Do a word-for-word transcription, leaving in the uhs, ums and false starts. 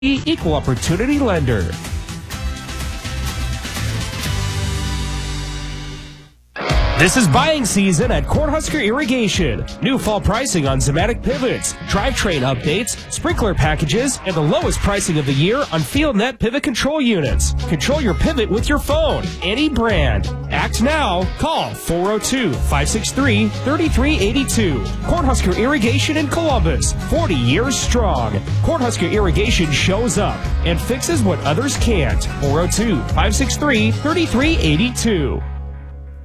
Equal Opportunity Lender. This is buying season at Cornhusker Irrigation. New fall pricing on Zematic pivots, drivetrain updates, sprinkler packages, and the lowest pricing of the year on FieldNet pivot control units. Control your pivot with your phone, any brand. Act now. Call four oh two, five six three, three three eight two. Cornhusker Irrigation in Columbus, forty years strong. Cornhusker Irrigation shows up and fixes what others can't. four oh two, five six three, three three eight two.